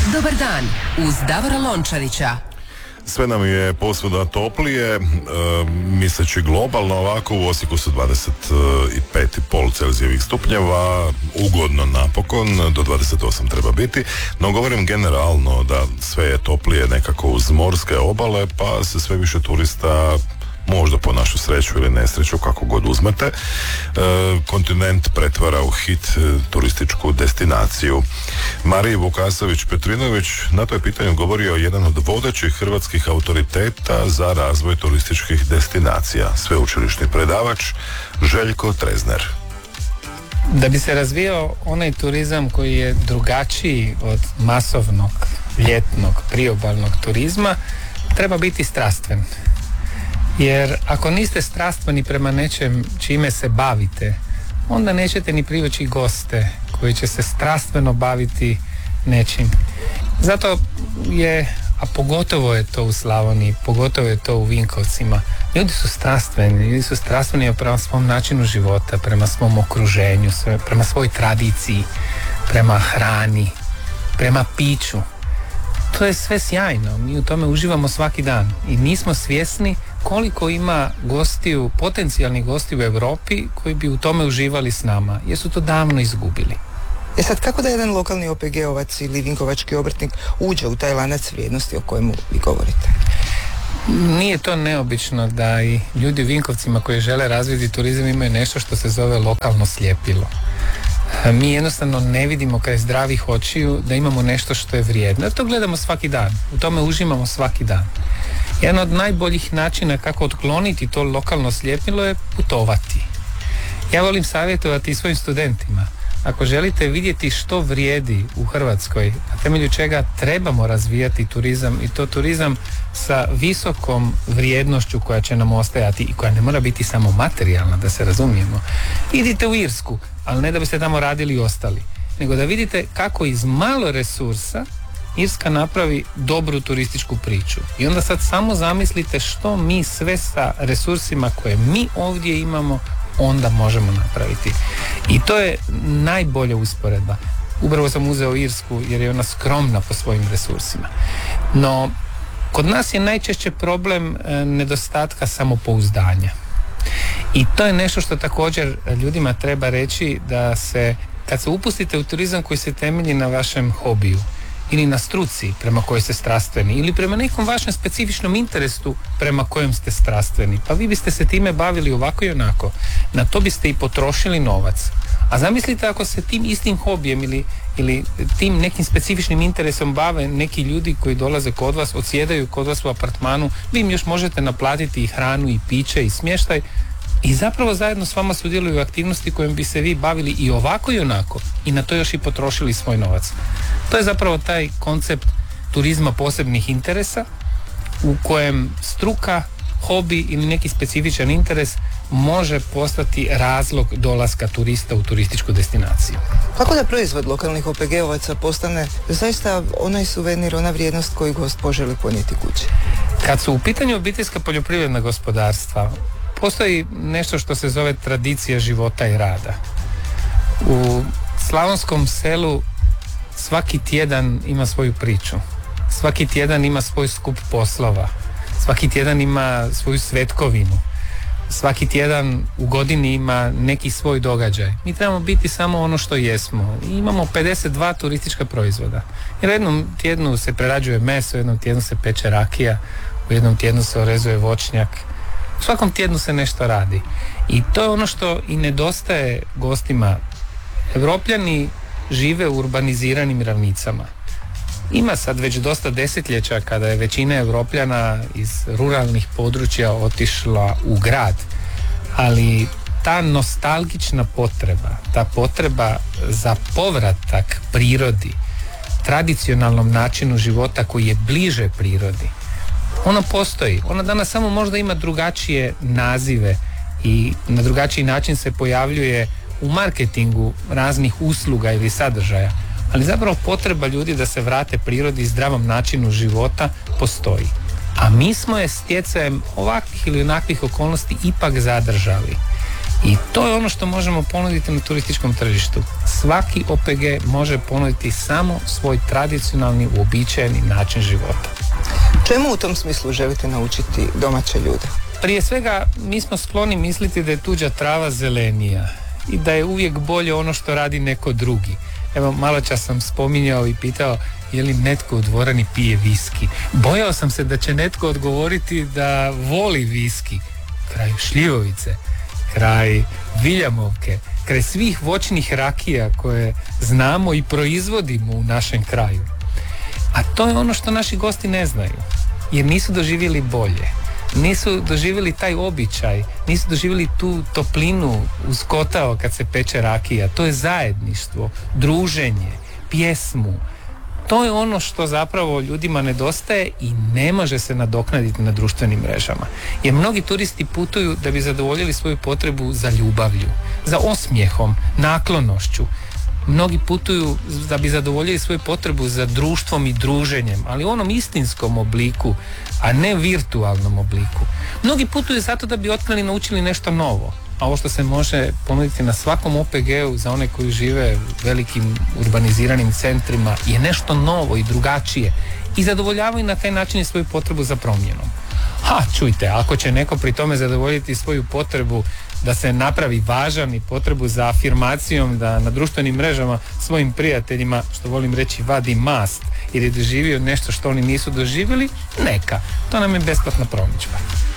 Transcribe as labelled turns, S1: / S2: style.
S1: Dobar dan uz Davora Lončarića.
S2: Sve nam je posvuda toplije, misleći globalno ovako, u Osijeku su 25,5 Celzijevih stupnjeva, ugodno napokon, do 28 treba biti, no govorim generalno da sve je toplije nekako uz morske obale, pa se sve više turista, možda po našu sreću ili nesreću, kako god uzmete, kontinent pretvara u hit turističku destinaciju. Mariji Vukasović-Petrinović na to je pitanju govorio jedan od vodećih hrvatskih autoriteta za razvoj turističkih destinacija, sveučilišni predavač Željko Trezner.
S3: Da bi se razvijao onaj turizam koji je drugačiji od masovnog, ljetnog, priobalnog turizma, treba biti strastven. Jer ako niste strastveni prema nečem čime se bavite, onda nećete ni privući goste koji će se strastveno baviti nečim. Zato je, a pogotovo je to u Slavoniji, pogotovo je to u Vinkovcima, ljudi su strastveni prema svom načinu života, prema svom okruženju, prema svojoj tradiciji, prema hrani, prema piću. To je sve sjajno, mi u tome uživamo svaki dan i nismo svjesni koliko ima gostiju, potencijalnih gostiju u Europi koji bi u tome uživali s nama, jer su to davno izgubili.
S4: Sad, kako da jedan lokalni OPG-ovac ili vinkovački obrtnik uđe u taj lanac vrijednosti o kojemu vi govorite?
S3: Nije to neobično da i ljudi u Vinkovcima koji žele razviti turizam imaju nešto što se zove lokalno sljepilo. Mi jednostavno ne vidimo kraj zdravih očiju da imamo nešto što je vrijedno. To gledamo svaki dan, u tome uživamo svaki dan. Jedan od najboljih načina kako otkloniti to lokalno sljepilo je putovati. Ja volim savjetovati i svojim studentima. Ako želite vidjeti što vrijedi u Hrvatskoj, na temelju čega trebamo razvijati turizam, i to turizam sa visokom vrijednošću koja će nam ostajati i koja ne mora biti samo materijalna, da se razumijemo. Idite u Irsku, ali ne da biste tamo radili i ostali, nego da vidite kako iz malo resursa Irska napravi dobru turističku priču. I onda sad samo zamislite što mi sve sa resursima koje mi ovdje imamo onda možemo napraviti. I to je najbolja usporedba. Upravo sam uzeo Irsku jer je ona skromna po svojim resursima. No, kod nas je najčešće problem nedostatka samopouzdanja. I to je nešto što također ljudima treba reći, da se, kad se upustite u turizam koji se temelji na vašem hobiju ili na struci prema kojoj ste strastveni ili prema nekom vašem specifičnom interesu prema kojem ste strastveni, pa vi biste se time bavili ovako i onako, na to biste i potrošili novac. A zamislite ako se tim istim hobijem ili tim nekim specifičnim interesom bave neki ljudi koji dolaze kod vas, odsjedaju kod vas u apartmanu, vi im još možete naplatiti i hranu i piće i smještaj i zapravo zajedno s vama sudjeluju u aktivnosti kojom bi se vi bavili i ovako i onako i na to još i potrošili svoj novac. To je zapravo taj koncept turizma posebnih interesa u kojem struka, hobi ili neki specifičan interes može postati razlog dolaska turista u turističku destinaciju.
S4: Kako da proizvod lokalnih OPG-ovaca postane zaista onaj suvenir, ona vrijednost koju gost poželi ponijeti kući?
S3: Kad su u pitanju obiteljska poljoprivredna gospodarstva, postoji nešto što se zove tradicija života i rada. U slavonskom selu svaki tjedan ima svoju priču. Svaki tjedan ima svoj skup poslova. Svaki tjedan ima svoju svetkovinu. Svaki tjedan u godini ima neki svoj događaj. Mi trebamo biti samo ono što jesmo. I imamo 52 turistička proizvoda. Jer u jednom tjednu se prerađuje meso, u jednom tjednu se peče rakija, u jednom tjednu se orezuje voćnjak. U svakom tjednu se nešto radi. I to je ono što i nedostaje gostima. Evropljani žive u urbaniziranim ravnicama. Ima sad već dosta desetljeća kada je većina Evropljana iz ruralnih područja otišla u grad, ali ta nostalgična potreba, ta potreba za povratak prirodi, tradicionalnom načinu života koji je bliže prirodi, ona postoji. Ona danas samo možda ima drugačije nazive i na drugačiji način se pojavljuje u marketingu raznih usluga ili sadržaja, ali zapravo potreba ljudi da se vrate prirodi i zdravom načinu života postoji. A mi smo je stjecajem ovakvih ili onakvih okolnosti ipak zadržali. I to je ono što možemo ponuditi na turističkom tržištu. Svaki OPG može ponuditi samo svoj tradicionalni, uobičajeni način života.
S4: Čemu u tom smislu želite naučiti domaće ljude?
S3: Prije svega, mi smo skloni misliti da je tuđa trava zelenija i da je uvijek bolje ono što radi neko drugi. Evo, malo čas sam spominjao i pitao je li netko u dvorani pije viski. Bojao sam se da će netko odgovoriti da voli viski. Kraj šljivovice, kraj viljamovke, kraj svih voćnih rakija koje znamo i proizvodimo u našem kraju. A to je ono što naši gosti ne znaju, jer nisu doživjeli bolje. Nisu doživjeli taj običaj, nisu doživjeli tu toplinu uz kotao kad se peče rakija. To je zajedništvo, druženje, pjesmu. To je ono što zapravo ljudima nedostaje i ne može se nadoknaditi na društvenim mrežama. Jer mnogi turisti putuju da bi zadovoljili svoju potrebu za ljubavlju, za osmijehom, naklonošću. Mnogi putuju da bi zadovoljili svoju potrebu za društvom i druženjem, ali u onom istinskom obliku, a ne virtualnom obliku. Mnogi putuju zato da bi otkrili i naučili nešto novo. A ovo što se može ponuditi na svakom OPG-u za one koji žive u velikim urbaniziranim centrima je nešto novo i drugačije i zadovoljavaju na taj način i svoju potrebu za promjenom. Čujte, ako će neko pri tome zadovoljiti svoju potrebu da se napravi važan i potrebu za afirmacijom, da na društvenim mrežama svojim prijateljima, što volim reći, vadi mast jer je doživio nešto što oni nisu doživjeli, neka. To nam je besplatna promidžba.